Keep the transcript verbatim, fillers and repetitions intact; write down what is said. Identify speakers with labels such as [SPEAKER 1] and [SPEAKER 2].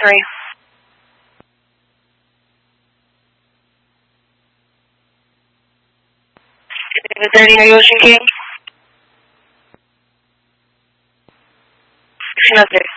[SPEAKER 1] three. David thirty, are you Ocean King? Nothing.